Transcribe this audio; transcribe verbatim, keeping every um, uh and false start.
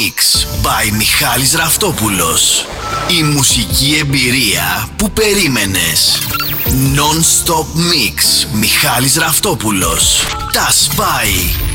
Mix by Μιχάλης Ραφτόπουλος. Η μουσική εμπειρία που περίμενες. Non-stop Mix Μιχάλης Ραφτόπουλος. Τα σπάει.